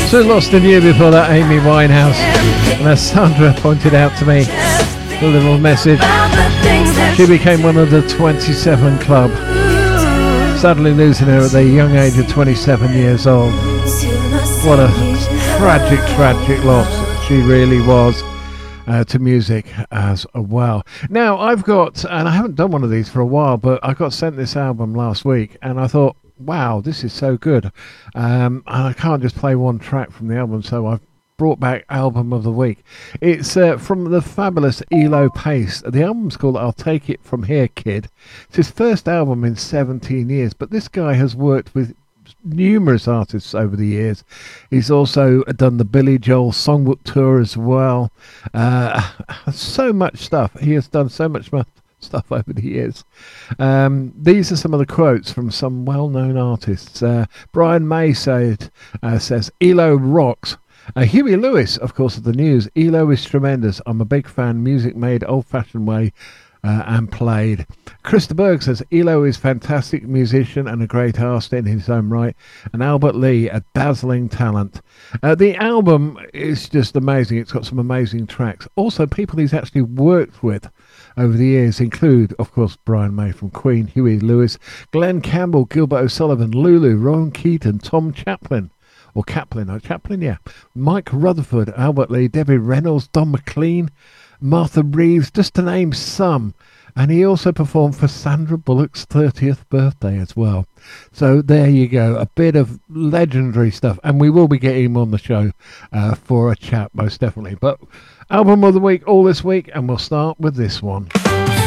So Lost in You before that, Amy Winehouse. And as Sandra pointed out to me, a little message, she became one of the 27 Club. Sadly losing her at the young age of 27 years old. What a tragic loss she really was to music as well. Now I've got, and I haven't done one of these for a while, but I got sent this album last week and I thought, wow, this is so good. And I can't just play one track from the album, so I've brought back Album of the Week. It's from the fabulous Elo Pace. The album's called I'll Take It From Here, Kid. It's his first album in 17 years, but this guy has worked with numerous artists over the years. He's also done the Billy Joel Songbook Tour as well. So much stuff. He has done so much stuff over the years. These are some of the quotes from some well-known artists. Brian May says, Elo rocks. Huey Lewis, of course, of the News. Elo is tremendous. I'm a big fan. Music made old-fashioned way and played. Krista Berg says, Elo is fantastic musician and a great artist in his own right. And Albert Lee, a dazzling talent. The album is just amazing. It's got some amazing tracks. Also, people he's actually worked with over the years include, of course, Brian May from Queen, Huey Lewis, Glenn Campbell, Gilbert O'Sullivan, Lulu, Rowan Keaton, Tom Chaplin, Mike Rutherford, Albert Lee, Debbie Reynolds, Don McLean, Martha Reeves, just to name some. And he also performed for Sandra Bullock's 30th birthday as well. So there you go, a bit of legendary stuff. And we will be getting him on the show for a chat, most definitely. But Album of the Week all this week, and we'll start with this one.